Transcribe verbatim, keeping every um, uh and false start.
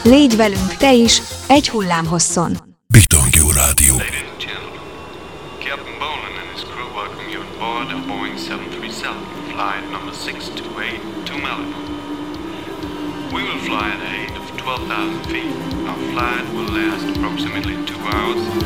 Légy velünk te is, egy hullámhosszon. Bitangó Rádió. Ladies and gentlemen, Captain Bolan and his crew welcome you aboard a Boeing seven thirty-seven, flight number six two eight to Malibu. We will fly at a height of twelve thousand feet. Our flight will last approximately two hours.